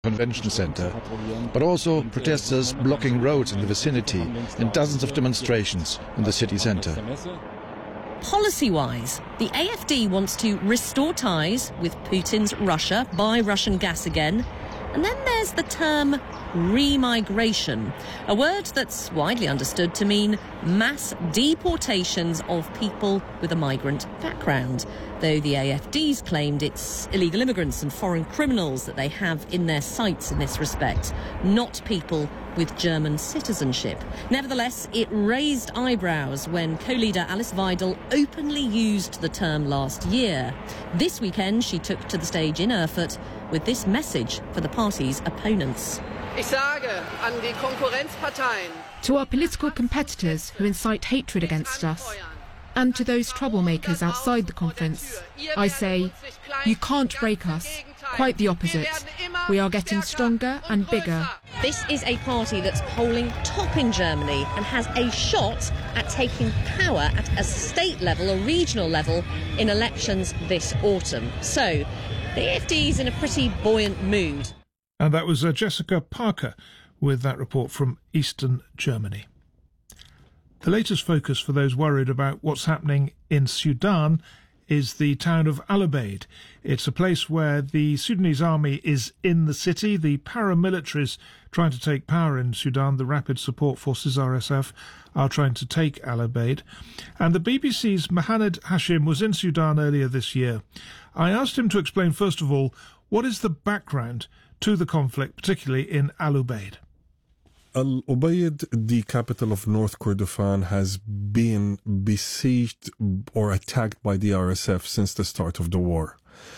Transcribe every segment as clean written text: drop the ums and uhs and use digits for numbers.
convention center, but also protesters blocking roads in the vicinity and dozens of demonstrations in the city center. Policy-wise, the AfD wants to restore ties with Putin's Russia, buy Russian gas again. And then there's the term remigration, a word that's widely understood to mean mass deportations of people with a migrant background, though the AfD's claimed it's illegal immigrants and foreign criminals that they have in their sights in this respect, not people with German citizenship. Nevertheless, it raised eyebrows when co-leader Alice Weidel openly used the term last year. This weekend, she took to the stage in Erfurt with this message for the party's opponents. To our political competitors who incite hatred against us, and to those troublemakers outside the conference, I say, you can't break us. Quite the opposite. We are getting stronger and bigger. This is a party that's polling top in Germany and has a shot at taking power at a state level, a regional level, in elections this autumn. So, the AfD's in a pretty buoyant mood. And that was Jessica Parker with that report from Eastern Germany. The latest focus for those worried about what's happening in Sudan is the town of Al Ubaid. It's a place where the Sudanese army is in the city. The paramilitaries trying to take power in Sudan, the Rapid Support Forces, RSF, are trying to take Al Ubaid. And the BBC's Mohamed Hashim was in Sudan earlier this year. I asked him to explain, first of all, what is the background to the conflict, particularly in Al Ubaid. Al Ubaid, the capital of North Kordofan, has been besieged or attacked by the RSF since the start of the war.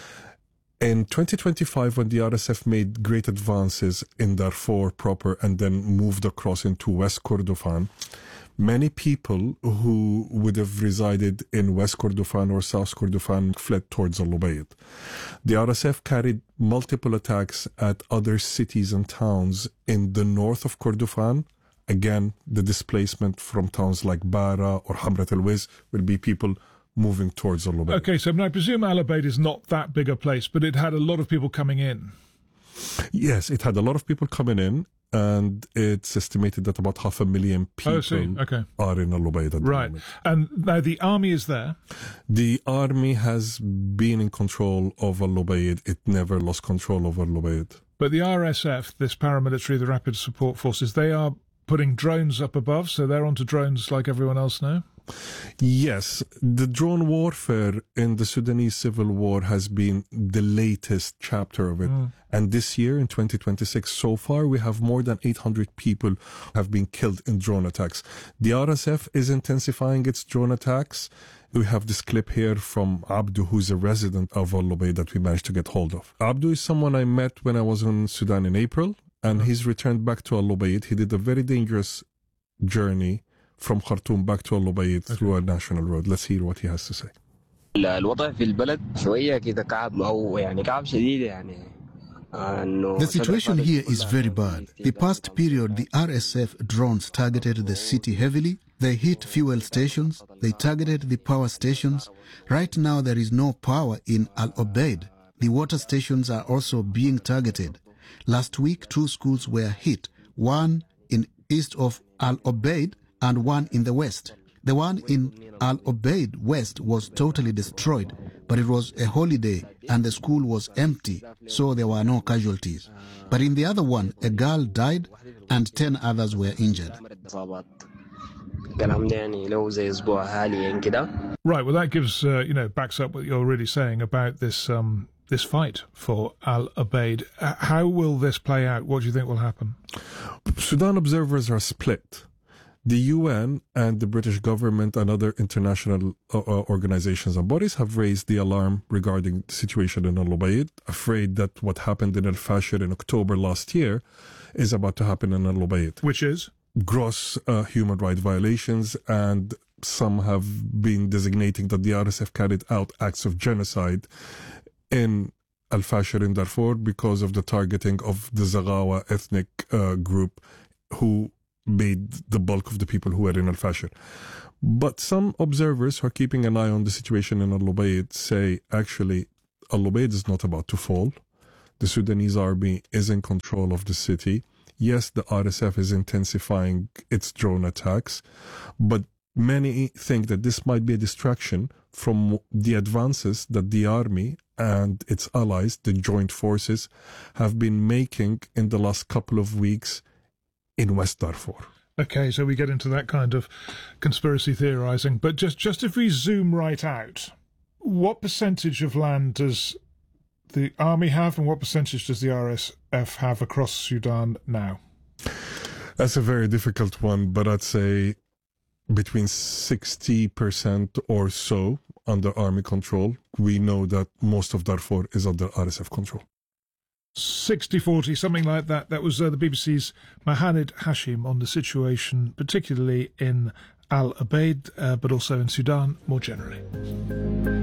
In 2025, when the RSF made great advances in Darfur proper and then moved across into West Kordofan, many people who would have resided in West Kordofan or South Kordofan fled towards Al Ubaid. The RSF carried multiple attacks at other cities and towns in the north of Kordofan. Again, the displacement from towns like Bara or Hamrat al-Wiz will be people moving towards Al Ubaid. Okay, so I presume Al Ubaid is not that big a place, but it had a lot of people coming in. Yes, it had a lot of people coming in, and it's estimated that about 500,000 people are in Al Ubaid at the moment. And now the army is there? The army has been in control of Al Ubaid. It never lost control of Al Ubaid. But the RSF, this paramilitary, the Rapid Support Forces, they are putting drones up above, so they're onto drones like everyone else now? Yes, the drone warfare in the Sudanese civil war has been the latest chapter of it. And this year, in 2026, so far, we have more than 800 people have been killed in drone attacks. The RSF is intensifying its drone attacks. We have this clip here from Abdu, who's a resident of Al Ubaid that we managed to get hold of. Abdu is someone I met when I was in Sudan in April, and he's returned back to Al Ubaid. He did a very dangerous journey from Khartoum back to Al Ubaid through a national road. Let's hear what he has to say. The situation here is very bad. The past period, the RSF drones targeted the city heavily. They hit fuel stations. They targeted the power stations. Right now, there is no power in Al Ubaid. The water stations are also being targeted. Last week, 2 schools were hit, one in east of Al Ubaid and one in the west. The one in Al Ubaid West was totally destroyed, but it was a holiday and the school was empty, so there were no casualties. But in the other one, a girl died and 10 others were injured. Right, well that gives, backs up what you're really saying about this this fight for Al Ubaid. How will this play out? What do you think will happen? Sudan observers are split. The UN and the British government and other international organizations and bodies have raised the alarm regarding the situation in Al Ubaid, afraid that what happened in Al Fashir in October last year is about to happen in Al Ubaid. Which is? Gross human rights violations, and some have been designating that the RSF carried out acts of genocide in Al Fashir in Darfur because of the targeting of the Zaghawa ethnic group who made the bulk of the people who were in Al Fashir. But some observers who are keeping an eye on the situation in Al Ubaid say, actually, Al Ubaid is not about to fall. The Sudanese army is in control of the city. Yes, the RSF is intensifying its drone attacks, but many think that this might be a distraction from the advances that the army and its allies, the joint forces, have been making in the last couple of weeks in West Darfur. Okay, so we get into that kind of conspiracy theorising. But just if we zoom right out, what percentage of land does the army have and what percentage does the RSF have across Sudan now? That's a very difficult one, but I'd say between 60% or so under army control. We know that most of Darfur is under RSF control. 60-40, something like that. That was the BBC's Mohamed Hashim on the situation, particularly in Al Ubaid, but also in Sudan more generally.